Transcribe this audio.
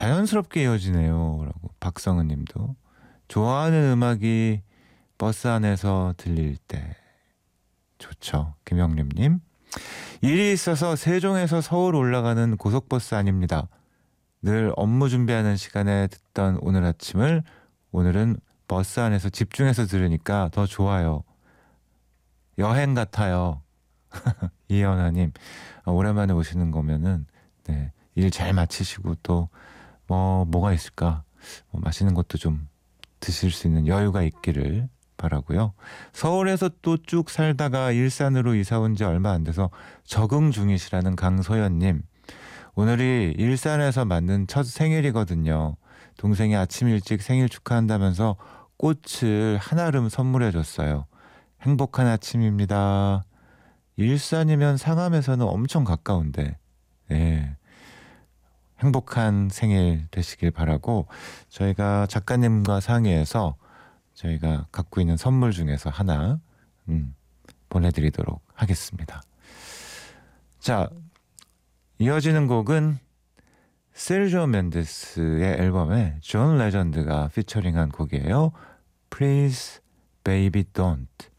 자연스럽게 이어지네요. 라고 박성은 님도. 좋아하는 음악이 버스 안에서 들릴 때 좋죠. 김영림 님. 일이 있어서 세종에서 서울 올라가는 고속버스 아닙니다. 늘 업무 준비하는 시간에 듣던 오늘 아침을 오늘은 버스 안에서 집중해서 들으니까 더 좋아요. 여행 같아요. 이현아님, 오랜만에 오시는 거면은 네, 일 잘 마치시고 또 뭐가 있을까? 맛있는 것도 좀 드실 수 있는 여유가 있기를 바라고요. 서울에서 또 쭉 살다가 일산으로 이사 온 지 얼마 안 돼서 적응 중이시라는 강소연님. 오늘이 일산에서 맞는 첫 생일이거든요. 동생이 아침 일찍 생일 축하한다면서 꽃을 한아름 선물해 줬어요. 행복한 아침입니다. 일산이면 상암에서는 엄청 가까운데 네. 행복한 생일 되시길 바라고 저희가 작가님과 상의해서 저희가 갖고 있는 선물 중에서 하나 보내드리도록 하겠습니다. 자, 이어지는 곡은 세르지오 멘데스의 앨범에 존 레전드가 피처링한 곡이에요. Please Baby Don't.